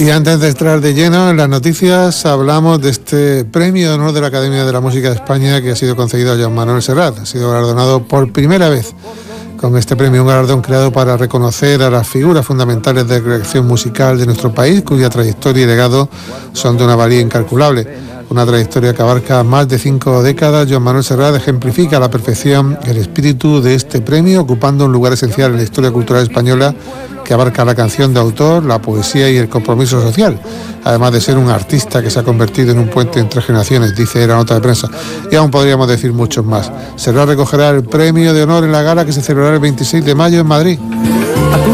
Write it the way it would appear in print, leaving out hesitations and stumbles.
Y antes de entrar de lleno en las noticias, hablamos de este premio de honor de la Academia de la Música de España que ha sido concedido a Joan Manuel Serrat. Ha sido galardonado por primera vez con este premio, un galardón creado para reconocer a las figuras fundamentales de la creación musical de nuestro país, cuya trayectoria y legado son de una valía incalculable. Una trayectoria que abarca más de 5 décadas, Joan Manuel Serrat ejemplifica a la perfección el espíritu de este premio, ocupando un lugar esencial en la historia cultural española que abarca la canción de autor, la poesía y el compromiso social, además de ser un artista que se ha convertido en un puente entre generaciones, dice la nota de prensa, y aún podríamos decir muchos más. Serrat recogerá el premio de honor en la gala que se celebrará el 26 de mayo en Madrid.